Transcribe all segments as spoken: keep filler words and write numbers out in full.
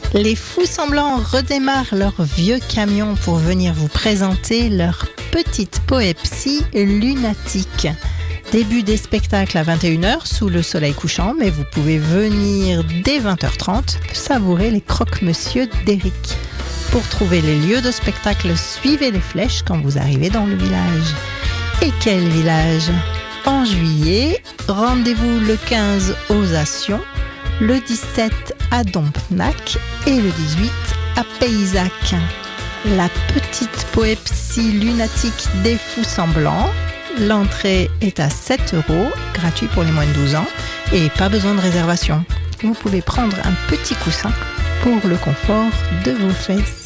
Les Fous Semblants redémarrent leur vieux camion pour venir vous présenter leur petite poépsie lunatique. Début des spectacles à vingt et une heures sous le soleil couchant, mais vous pouvez venir dès vingt heures trente savourer les croque-monsieur d'Éric. Pour trouver les lieux de spectacle, suivez les flèches quand vous arrivez dans le village. Et quel village ? En juillet, rendez-vous le quinze aux Assions, le dix-sept à Dompnac et le dix-huit à Paysac. La petite poépsie lunatique des Fous Semblants. L'entrée est à sept euros, gratuit pour les moins de douze ans et pas besoin de réservation. Vous pouvez prendre un petit coussin pour le confort de vos fesses.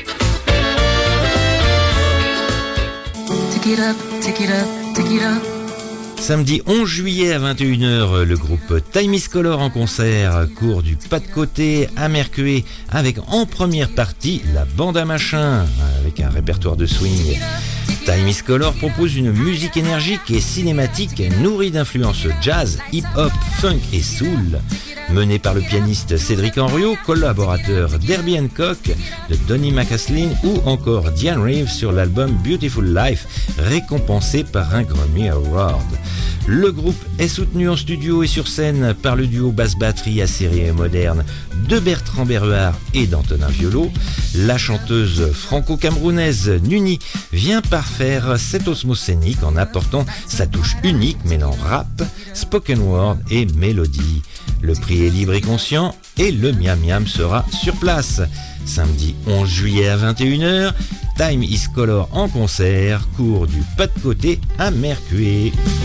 Take it up, take it up, take it up. Samedi onze juillet à vingt et une heures, le groupe Time is Color en concert, cours du pas de côté à Mercué, avec en première partie la bande à machin, avec un répertoire de swing. Time is Color propose une musique énergique et cinématique nourrie d'influences jazz, hip-hop, funk et soul. Menée par le pianiste Cédric Henriot, collaborateur d'Herbie Hancock, de Donny McCaslin ou encore Diane Reeves sur l'album Beautiful Life, récompensé par un Grammy Award. Le groupe est soutenu en studio et sur scène par le duo basse-batterie acéré et moderne de Bertrand Berruard et d'Antonin Violo. La chanteuse franco-camerounaise Nuni vient parfaire cette osmose scénique en apportant sa touche unique mêlant rap, spoken word et mélodie. Le prix est libre et conscient et le miam miam sera sur place. Samedi onze juillet à vingt et une heures, Time is Color en concert, cours du pas de côté à Mercué.